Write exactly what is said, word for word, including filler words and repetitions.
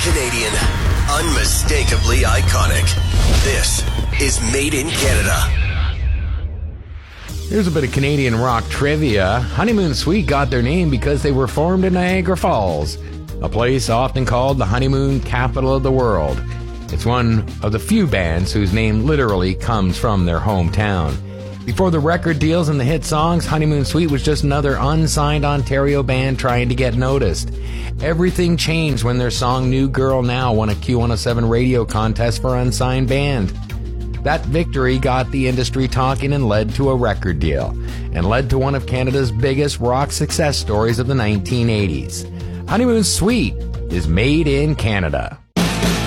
Canadian. Unmistakably iconic. This is Made in Canada. Here's a bit of Canadian rock trivia. Honeymoon Suite got their name because they were formed in Niagara Falls, a place often called the honeymoon capital of the world. It's one of the few bands whose name literally comes from their hometown. Before the record deals and the hit songs, Honeymoon Suite was just another unsigned Ontario band trying to get noticed. Everything changed when their song New Girl Now won a Q one oh seven radio contest for unsigned band. That victory got the industry talking and led to a record deal, and led to one of Canada's biggest rock success stories of the nineteen eighties. Honeymoon Suite is Made in Canada.